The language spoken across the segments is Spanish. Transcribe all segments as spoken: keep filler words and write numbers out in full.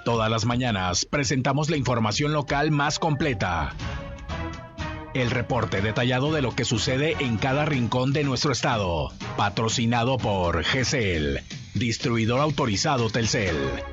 Todas las mañanas presentamos la información local más completa. El reporte detallado de lo que sucede en cada rincón de nuestro estado. Patrocinado por G C L, distribuidor autorizado Telcel.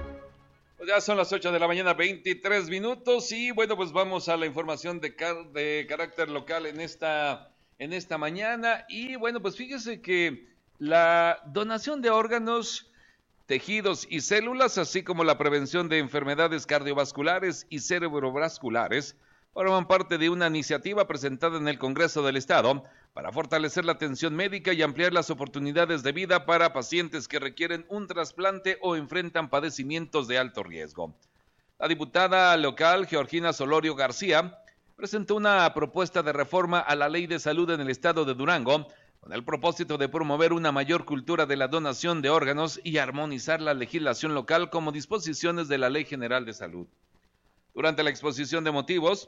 Pues ya son las ocho de la mañana, veintitrés minutos, y bueno, pues vamos a la información de, car- de carácter local en esta, en esta mañana. Y bueno, pues fíjese que la donación de órganos, tejidos y células, así como la prevención de enfermedades cardiovasculares y cerebrovasculares, forman parte de una iniciativa presentada en el Congreso del Estado para fortalecer la atención médica y ampliar las oportunidades de vida para pacientes que requieren un trasplante o enfrentan padecimientos de alto riesgo. La diputada local, Georgina Solorio García, presentó una propuesta de reforma a la Ley de Salud en el Estado de Durango, con el propósito de promover una mayor cultura de la donación de órganos y armonizar la legislación local como disposiciones de la Ley General de Salud. Durante la exposición de motivos,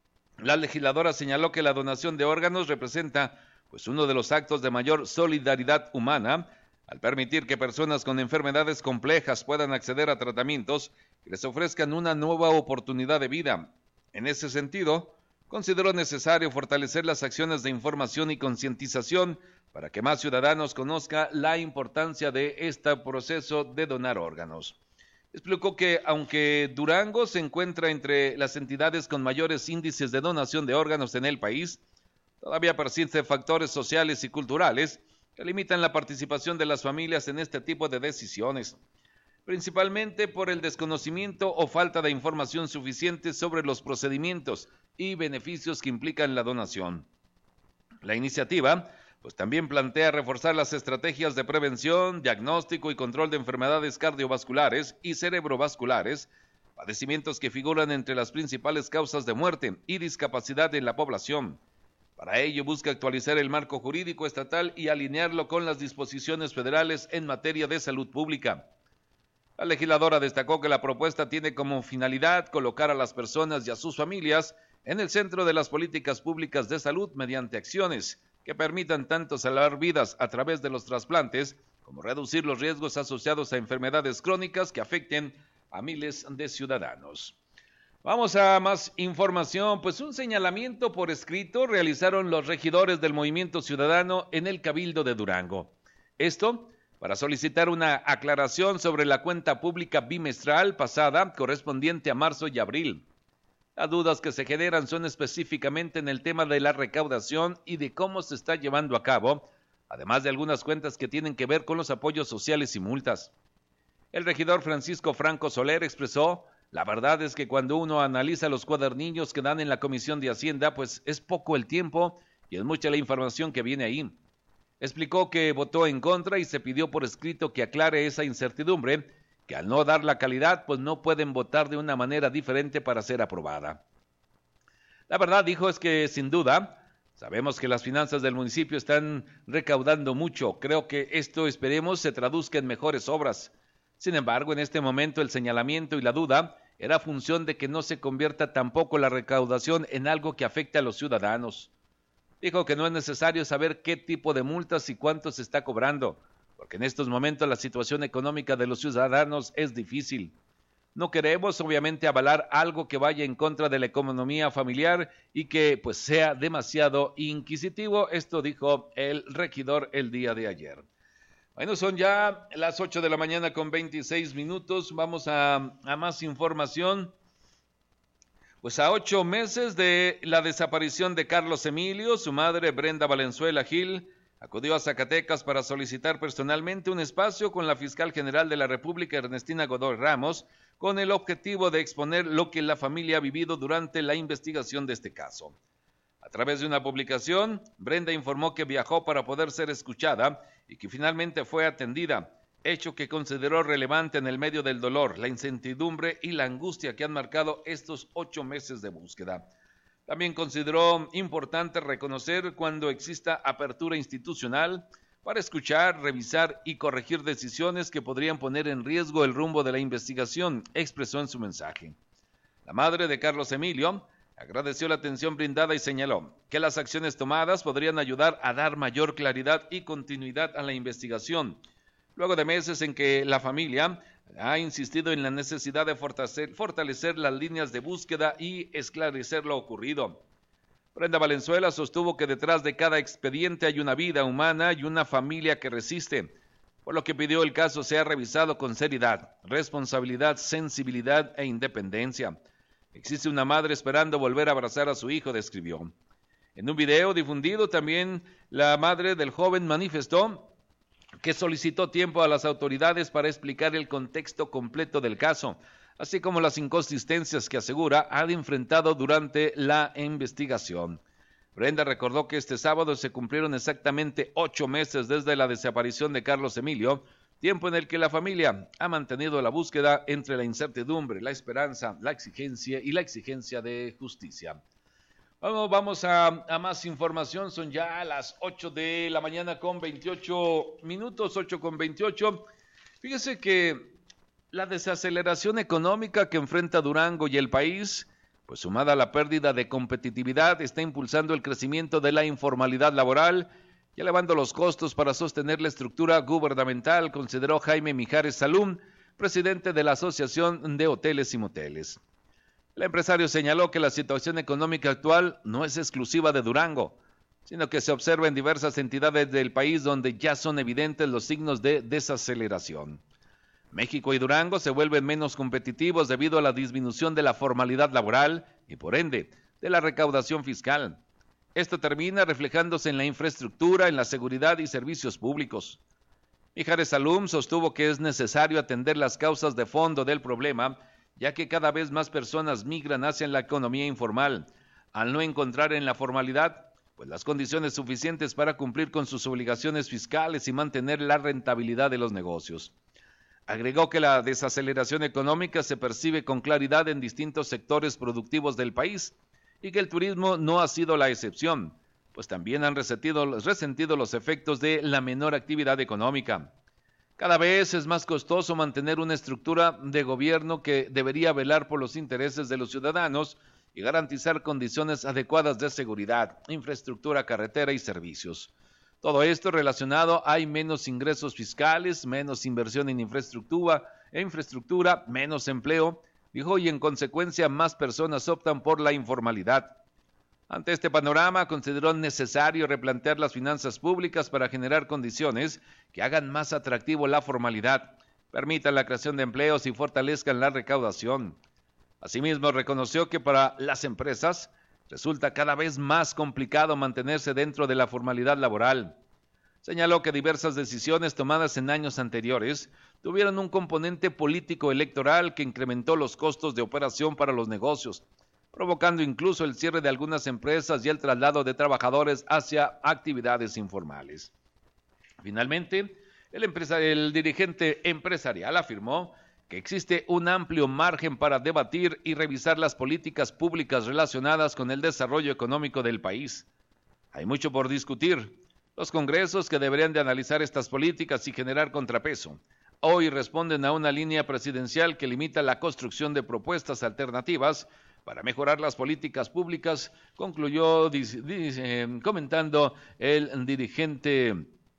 la legisladora señaló que la donación de órganos representa pues uno de los actos de mayor solidaridad humana, al permitir que personas con enfermedades complejas puedan acceder a tratamientos y les ofrezcan una nueva oportunidad de vida. En ese sentido, consideró necesario fortalecer las acciones de información y concientización para que más ciudadanos conozcan la importancia de este proceso de donar órganos. Explicó que aunque Durango se encuentra entre las entidades con mayores índices de donación de órganos en el país, todavía persisten factores sociales y culturales que limitan la participación de las familias en este tipo de decisiones, principalmente por el desconocimiento o falta de información suficiente sobre los procedimientos y beneficios que implican la donación. La iniciativa pues también plantea reforzar las estrategias de prevención, diagnóstico y control de enfermedades cardiovasculares y cerebrovasculares, padecimientos que figuran entre las principales causas de muerte y discapacidad en la población. Para ello busca actualizar el marco jurídico estatal y alinearlo con las disposiciones federales en materia de salud pública. La legisladora destacó que la propuesta tiene como finalidad colocar a las personas y a sus familias en el centro de las políticas públicas de salud mediante acciones que permitan tanto salvar vidas a través de los trasplantes, como reducir los riesgos asociados a enfermedades crónicas que afecten a miles de ciudadanos. Vamos a más información, pues un señalamiento por escrito realizaron los regidores del Movimiento Ciudadano en el Cabildo de Durango. Esto para solicitar una aclaración sobre la cuenta pública bimestral pasada correspondiente a marzo y abril. Las dudas que se generan son específicamente en el tema de la recaudación y de cómo se está llevando a cabo, además de algunas cuentas que tienen que ver con los apoyos sociales y multas. El regidor Francisco Franco Soler expresó: la verdad es que cuando uno analiza los cuadernillos que dan en la Comisión de Hacienda, pues es poco el tiempo y es mucha la información que viene ahí. Explicó que votó en contra y se pidió por escrito que aclare esa incertidumbre, que al no dar la calidad, pues no pueden votar de una manera diferente para ser aprobada. La verdad, dijo, es que sin duda, sabemos que las finanzas del municipio están recaudando mucho. Creo que esto, esperemos, se traduzca en mejores obras. Sin embargo, en este momento el señalamiento y la duda era función de que no se convierta tampoco la recaudación en algo que afecte a los ciudadanos. Dijo que no es necesario saber qué tipo de multas y cuánto se está cobrando, porque en estos momentos la situación económica de los ciudadanos es difícil. No queremos, obviamente, avalar algo que vaya en contra de la economía familiar y que, pues, sea demasiado inquisitivo. Esto dijo el regidor el día de ayer. Bueno, son ya las ocho de la mañana con veintiséis minutos. Vamos a, a más información. Pues a ocho meses de la desaparición de Carlos Emilio, su madre, Brenda Valenzuela Gil, acudió a Zacatecas para solicitar personalmente un espacio con la fiscal general de la República, Ernestina Godoy Ramos, con el objetivo de exponer lo que la familia ha vivido durante la investigación de este caso. A través de una publicación, Brenda informó que viajó para poder ser escuchada y que finalmente fue atendida, hecho que consideró relevante en el medio del dolor, la incertidumbre y la angustia que han marcado estos ocho meses de búsqueda. También consideró importante reconocer cuando exista apertura institucional para escuchar, revisar y corregir decisiones que podrían poner en riesgo el rumbo de la investigación, expresó en su mensaje. La madre de Carlos Emilio agradeció la atención brindada y señaló que las acciones tomadas podrían ayudar a dar mayor claridad y continuidad a la investigación, luego de meses en que la familia ha insistido en la necesidad de fortalecer, fortalecer las líneas de búsqueda y esclarecer lo ocurrido. Brenda Valenzuela sostuvo que detrás de cada expediente hay una vida humana y una familia que resiste, por lo que pidió el caso sea revisado con seriedad, responsabilidad, sensibilidad e independencia. Existe una madre esperando volver a abrazar a su hijo, describió. En un video difundido también, la madre del joven manifestó que solicitó tiempo a las autoridades para explicar el contexto completo del caso, así como las inconsistencias que asegura ha enfrentado durante la investigación. Brenda recordó que este sábado se cumplieron exactamente ocho meses desde la desaparición de Carlos Emilio, tiempo en el que la familia ha mantenido la búsqueda entre la incertidumbre, la esperanza, la exigencia y la exigencia de justicia. Vamos, vamos a, a más información, son ya las ocho de la mañana con veintiocho minutos, ocho con veintiocho. Fíjese que la desaceleración económica que enfrenta Durango y el país, pues sumada a la pérdida de competitividad, está impulsando el crecimiento de la informalidad laboral y elevando los costos para sostener la estructura gubernamental, consideró Jaime Mijares Salum, presidente de la Asociación de Hoteles y Moteles. El empresario señaló que la situación económica actual no es exclusiva de Durango, sino que se observa en diversas entidades del país donde ya son evidentes los signos de desaceleración. México y Durango se vuelven menos competitivos debido a la disminución de la formalidad laboral y, por ende, de la recaudación fiscal. Esto termina reflejándose en la infraestructura, en la seguridad y servicios públicos. Mijares Salum sostuvo que es necesario atender las causas de fondo del problema, ya que cada vez más personas migran hacia la economía informal, al no encontrar en la formalidad pues las condiciones suficientes para cumplir con sus obligaciones fiscales y mantener la rentabilidad de los negocios. Agregó que la desaceleración económica se percibe con claridad en distintos sectores productivos del país y que el turismo no ha sido la excepción, pues también han resentido, resentido los efectos de la menor actividad económica. Cada vez es más costoso mantener una estructura de gobierno que debería velar por los intereses de los ciudadanos y garantizar condiciones adecuadas de seguridad, infraestructura, carretera y servicios. Todo esto relacionado, hay menos ingresos fiscales, menos inversión en infraestructura, e infraestructura, menos empleo, dijo, y en consecuencia más personas optan por la informalidad. Ante este panorama, consideró necesario replantear las finanzas públicas para generar condiciones que hagan más atractivo la formalidad, permitan la creación de empleos y fortalezcan la recaudación. Asimismo, reconoció que para las empresas resulta cada vez más complicado mantenerse dentro de la formalidad laboral. Señaló que diversas decisiones tomadas en años anteriores tuvieron un componente político electoral que incrementó los costos de operación para los negocios, provocando incluso el cierre de algunas empresas y el traslado de trabajadores hacia actividades informales. Finalmente, el, empresa, el dirigente empresarial afirmó que existe un amplio margen para debatir y revisar las políticas públicas relacionadas con el desarrollo económico del país. Hay mucho por discutir. Los congresos que deberían de analizar estas políticas y generar contrapeso, hoy responden a una línea presidencial que limita la construcción de propuestas alternativas para mejorar las políticas públicas, concluyó dice, dice, comentando el dirigente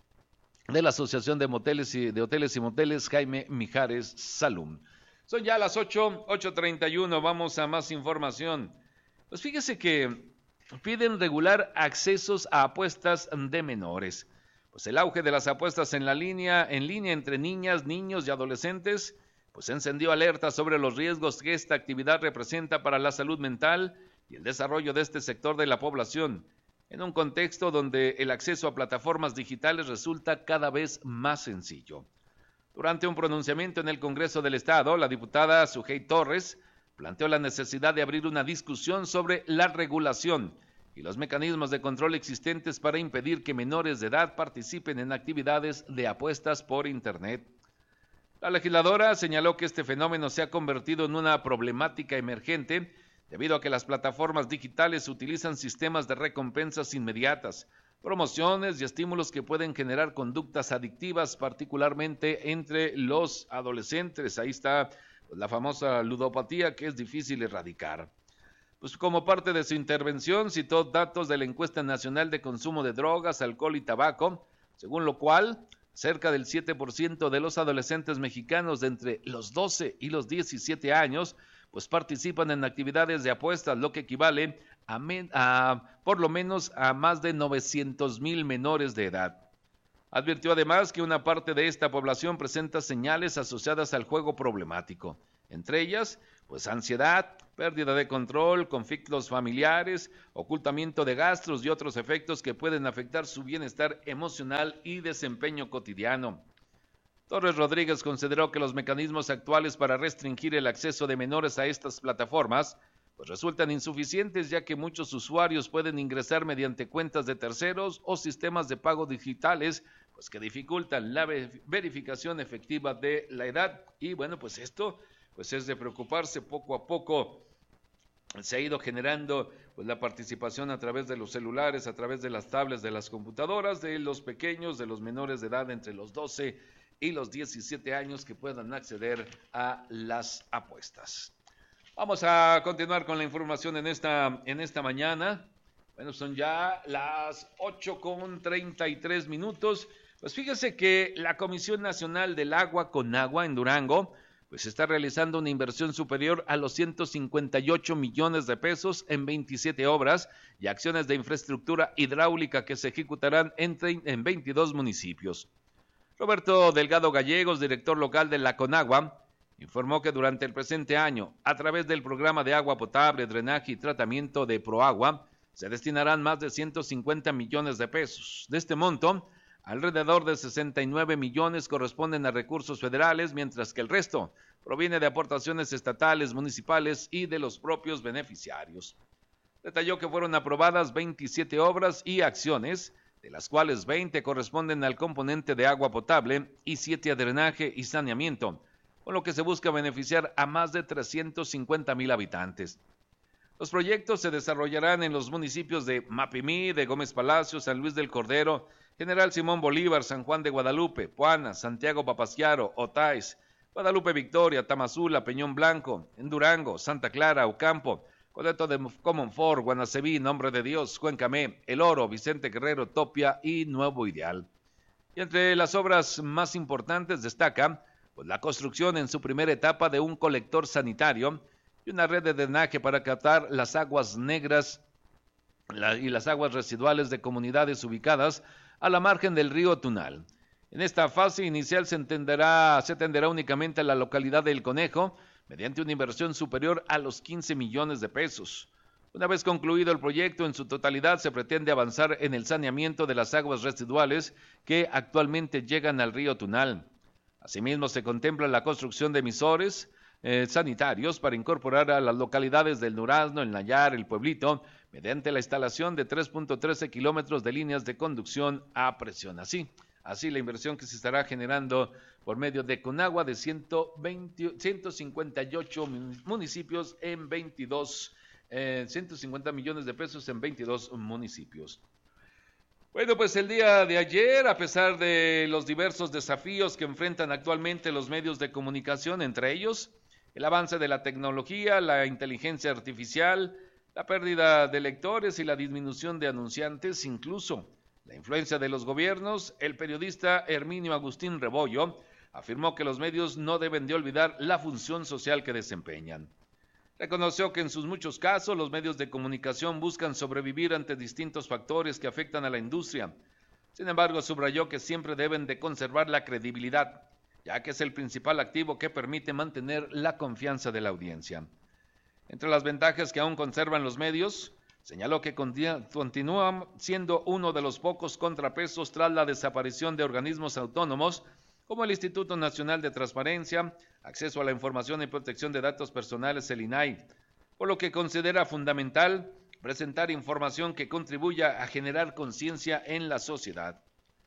de la Asociación de, Moteles y, de Hoteles y Moteles, Jaime Mijares Salum. Son ya las ocho, ocho treinta y uno, vamos a más información. Pues fíjese que piden regular accesos a apuestas de menores. Pues el auge de las apuestas en la línea, en línea entre niñas, niños y adolescentes, pues encendió alerta sobre los riesgos que esta actividad representa para la salud mental y el desarrollo de este sector de la población, en un contexto donde el acceso a plataformas digitales resulta cada vez más sencillo. Durante un pronunciamiento en el Congreso del Estado, la diputada Sujei Torres planteó la necesidad de abrir una discusión sobre la regulación y los mecanismos de control existentes para impedir que menores de edad participen en actividades de apuestas por Internet. La legisladora señaló que este fenómeno se ha convertido en una problemática emergente debido a que las plataformas digitales utilizan sistemas de recompensas inmediatas, promociones y estímulos que pueden generar conductas adictivas, particularmente entre los adolescentes. Ahí está la famosa ludopatía que es difícil erradicar. Pues como parte de su intervención citó datos de la Encuesta Nacional de Consumo de Drogas, Alcohol y Tabaco, según lo cual cerca del siete por ciento de los adolescentes mexicanos de entre los doce y los diecisiete años, pues participan en actividades de apuestas, lo que equivale a, men- a por lo menos a más de novecientos mil menores de edad. Advirtió además que una parte de esta población presenta señales asociadas al juego problemático, entre ellas, pues ansiedad, pérdida de control, conflictos familiares, ocultamiento de gastos y otros efectos que pueden afectar su bienestar emocional y desempeño cotidiano. Torres Rodríguez consideró que los mecanismos actuales para restringir el acceso de menores a estas plataformas pues resultan insuficientes, ya que muchos usuarios pueden ingresar mediante cuentas de terceros o sistemas de pago digitales, pues que dificultan la verificación efectiva de la edad. Y bueno, pues esto pues es de preocuparse. Poco a poco se ha ido generando pues la participación a través de los celulares, a través de las tablets, de las computadoras, de los pequeños, de los menores de edad entre los doce y los diecisiete años que puedan acceder a las apuestas. Vamos a continuar con la información en esta, en esta mañana. Bueno, son ya las ocho con treinta y tres minutos. Pues fíjese que la Comisión Nacional del Agua, Conagua, en Durango, pues está realizando una inversión superior a los ciento cincuenta y ocho millones de pesos en veintisiete obras y acciones de infraestructura hidráulica que se ejecutarán en, en veintidós municipios. Roberto Delgado Gallegos, director local de la Conagua, informó que durante el presente año, a través del programa de agua potable, drenaje y tratamiento de Proagua, se destinarán más de ciento cincuenta millones de pesos. De este monto, alrededor de sesenta y nueve millones corresponden a recursos federales, mientras que el resto proviene de aportaciones estatales, municipales y de los propios beneficiarios. Detalló que fueron aprobadas veintisiete obras y acciones, de las cuales veinte corresponden al componente de agua potable y siete a drenaje y saneamiento, con lo que se busca beneficiar a más de trescientos cincuenta mil habitantes. Los proyectos se desarrollarán en los municipios de Mapimí, de Gómez Palacio, San Luis del Cordero, General Simón Bolívar, San Juan de Guadalupe, Puana, Santiago Papasquiaro, Otáez, Guadalupe Victoria, Tamazula, Peñón Blanco, en Durango, Santa Clara, Ocampo, Coleto de Comonfort, Guanaceví, Nombre de Dios, Cuencamé, El Oro, Vicente Guerrero, Topia y Nuevo Ideal. Y entre las obras más importantes destaca pues, la construcción en su primera etapa de un colector sanitario y una red de drenaje para captar las aguas negras la, y las aguas residuales de comunidades ubicadas a la margen del río Tunal. En esta fase inicial se, entenderá, se atenderá únicamente a la localidad de El Conejo, mediante una inversión superior a los quince millones de pesos. Una vez concluido el proyecto en su totalidad, se pretende avanzar en el saneamiento de las aguas residuales que actualmente llegan al río Tunal. Asimismo, se contempla la construcción de emisores eh, sanitarios para incorporar a las localidades del Durazno, El Nayar, El Pueblito, mediante la instalación de tres punto trece kilómetros de líneas de conducción a presión. Así, así la inversión que se estará generando por medio de Conagua de ciento veinte, ciento cincuenta y ocho municipios en veintidós, eh, ciento cincuenta millones de pesos en veintidós municipios. Bueno, pues el día de ayer, a pesar de los diversos desafíos que enfrentan actualmente los medios de comunicación, entre ellos el avance de la tecnología, la inteligencia artificial, la pérdida de lectores y la disminución de anunciantes, incluso la influencia de los gobiernos, el periodista Herminio Agustín Rebollo afirmó que los medios no deben de olvidar la función social que desempeñan. Reconoció que en sus muchos casos los medios de comunicación buscan sobrevivir ante distintos factores que afectan a la industria. Sin embargo, subrayó que siempre deben de conservar la credibilidad, ya que es el principal activo que permite mantener la confianza de la audiencia. Entre las ventajas que aún conservan los medios, señaló que continúan siendo uno de los pocos contrapesos tras la desaparición de organismos autónomos como el Instituto Nacional de Transparencia, Acceso a la Información y Protección de Datos Personales, el I N A I, por lo que considera fundamental presentar información que contribuya a generar conciencia en la sociedad.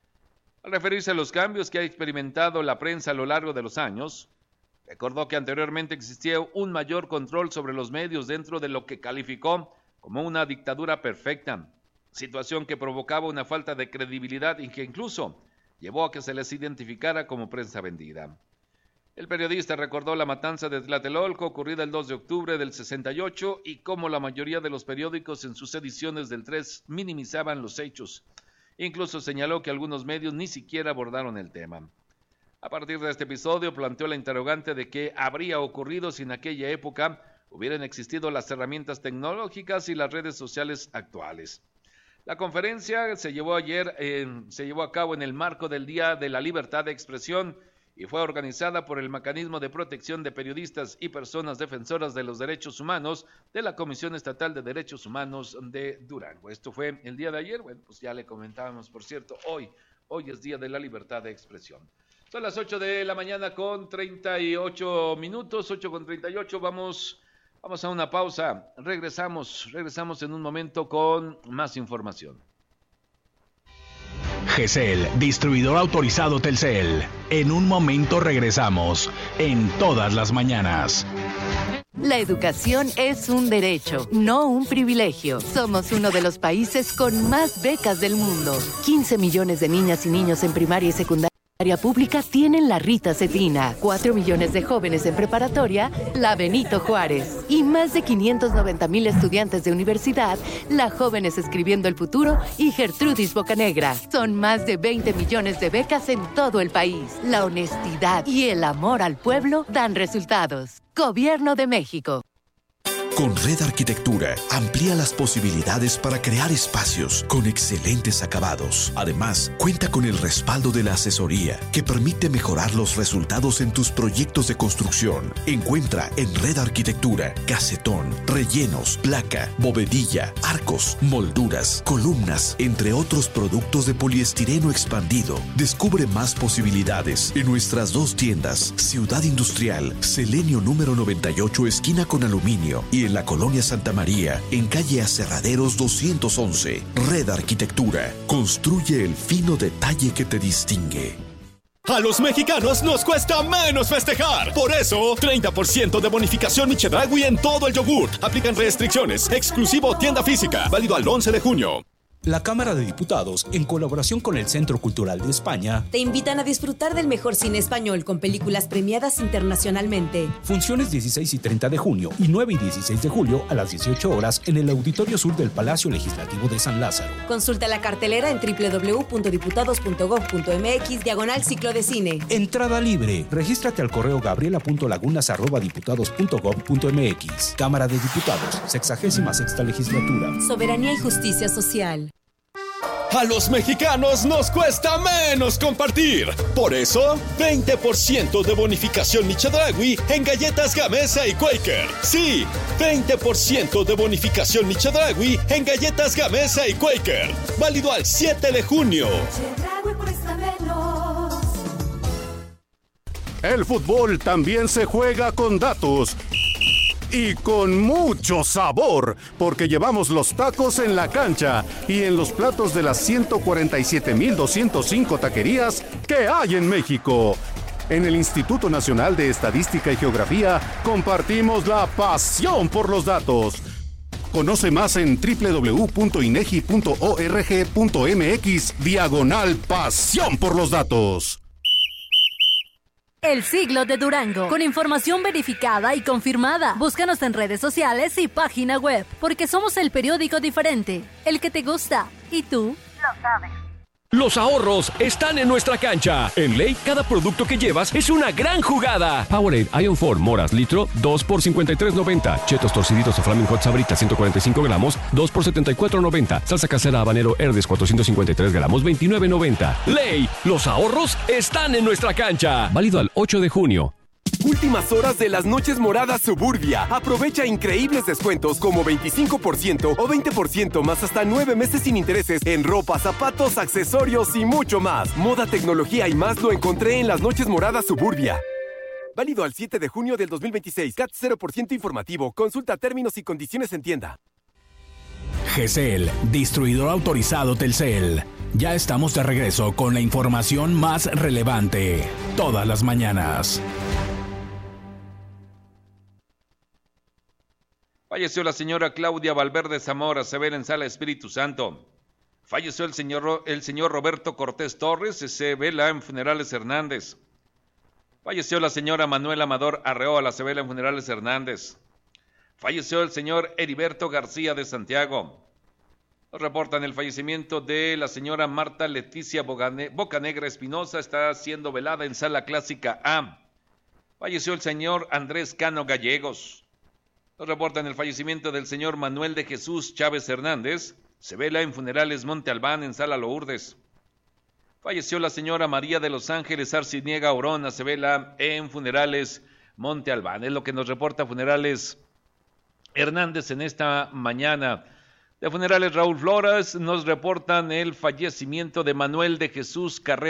Al referirse a los cambios que ha experimentado la prensa a lo largo de los años, recordó que anteriormente existía un mayor control sobre los medios dentro de lo que calificó como una dictadura perfecta, situación que provocaba una falta de credibilidad y que incluso llevó a que se les identificara como prensa vendida. El periodista recordó la matanza de Tlatelolco ocurrida el dos de octubre del sesenta y ocho y cómo la mayoría de los periódicos en sus ediciones del tres minimizaban los hechos. Incluso señaló que algunos medios ni siquiera abordaron el tema. A partir de este episodio planteó la interrogante de qué habría ocurrido si en aquella época hubieran existido las herramientas tecnológicas y las redes sociales actuales. La conferencia se llevó ayer, eh, se llevó a cabo en el marco del Día de la Libertad de Expresión y fue organizada por el Mecanismo de Protección de Periodistas y Personas Defensoras de los Derechos Humanos de la Comisión Estatal de Derechos Humanos de Durango. Esto fue el día de ayer, bueno, pues ya le comentábamos, por cierto, hoy, hoy es Día de la Libertad de Expresión. Son las ocho de la mañana con treinta y ocho minutos, ocho con treinta y ocho, vamos... Vamos a una pausa, regresamos, regresamos en un momento con más información. G S L, distribuidor autorizado Telcel. En un momento regresamos, en todas las mañanas. La educación es un derecho, no un privilegio. Somos uno de los países con más becas del mundo. quince millones de niñas y niños en primaria y secundaria pública tienen la Rita Cetina, cuatro millones de jóvenes en preparatoria, la Benito Juárez, y más de quinientos noventa mil estudiantes de universidad, la Jóvenes Escribiendo el Futuro y Gertrudis Bocanegra. Son más de veinte millones de becas en todo el país. La honestidad y el amor al pueblo dan resultados. Gobierno de México. Con Red Arquitectura, amplía las posibilidades para crear espacios con excelentes acabados. Además, cuenta con el respaldo de la asesoría que permite mejorar los resultados en tus proyectos de construcción. Encuentra en Red Arquitectura, casetón, rellenos, placa, bovedilla, arcos, molduras, columnas, entre otros productos de poliestireno expandido. Descubre más posibilidades en nuestras dos tiendas, Ciudad Industrial, Selenio número noventa y ocho, esquina con aluminio, y en la Colonia Santa María, en calle Aserraderos doscientos once. Red Arquitectura. Construye el fino detalle que te distingue. A los mexicanos nos cuesta menos festejar. Por eso, treinta por ciento de bonificación Chedraui en todo el yogurt. Aplican restricciones. Exclusivo tienda física. Válido al once de junio. La Cámara de Diputados, en colaboración con el Centro Cultural de España, te invitan a disfrutar del mejor cine español con películas premiadas internacionalmente. Funciones dieciséis y treinta de junio y nueve y dieciséis de julio a las dieciocho horas en el Auditorio Sur del Palacio Legislativo de San Lázaro. Consulta la cartelera en doble u doble u doble u punto diputados punto gob punto eme equis diagonal ciclo de cine. Entrada libre. Regístrate al correo gabriela punto lagunas arroba diputados punto gob punto eme equis. Cámara de Diputados, sexagésima sexta legislatura. Soberanía y justicia social. A los mexicanos nos cuesta menos compartir. Por eso, veinte por ciento de bonificación Chedraui en galletas Gamesa y Quaker. Sí, veinte por ciento de bonificación Chedraui en galletas Gamesa y Quaker. Válido al siete de junio. El fútbol también se juega con datos. Y con mucho sabor, porque llevamos los tacos en la cancha y en los platos de las ciento cuarenta y siete mil doscientos cinco taquerías que hay en México. En el Instituto Nacional de Estadística y Geografía compartimos la pasión por los datos. Conoce más en doble u doble u doble u punto inegi punto org punto mx diagonal pasión por los datos. El Siglo de Durango, con información verificada y confirmada. Búscanos en redes sociales y página web, porque somos el periódico diferente, el que te gusta, y tú lo sabes. Los ahorros están en nuestra cancha. En Ley, cada producto que llevas es una gran jugada. Powerade Ion cuatro Moras litro, dos por cincuenta y tres noventa. Chetos torciditos o Flaming Hot Sabrita ciento cuarenta y cinco gramos, dos por setenta y cuatro noventa. Salsa casera habanero Herdes cuatrocientos cincuenta y tres gramos, veintinueve noventa. Ley, los ahorros están en nuestra cancha. Válido al ocho de junio. Últimas horas de las noches moradas Suburbia. Aprovecha increíbles descuentos como veinticinco por ciento o veinte por ciento más hasta nueve meses sin intereses en ropa, zapatos, accesorios y mucho más. Moda, tecnología y más lo encontré en las noches moradas Suburbia. Válido al siete de junio del dos mil veintiséis. C A T cero por ciento informativo. Consulta términos y condiciones en tienda. G S L, distribuidor autorizado Telcel. Ya estamos de regreso con la información más relevante. Todas las mañanas. Falleció la señora Claudia Valverde Zamora Severa en Sala Espíritu Santo. Falleció el señor, el señor Roberto Cortés Torres, se vela en Funerales Hernández. Falleció la señora Manuela Amador Arreola, se vela en Funerales Hernández. Falleció el señor Heriberto García de Santiago. Nos reportan el fallecimiento de la señora Marta Leticia Bocanegra Espinosa, está siendo velada en Sala Clásica A. Falleció el señor Andrés Cano Gallegos. Nos reportan el fallecimiento del señor Manuel de Jesús Chávez Hernández, se vela en Funerales Monte Albán en Sala Lourdes. Falleció la señora María de los Ángeles Arciniega Orona, se vela en Funerales Monte Albán. Es lo que nos reporta Funerales Hernández en esta mañana. De Funerales Raúl Flores nos reportan el fallecimiento de Manuel de Jesús Carrera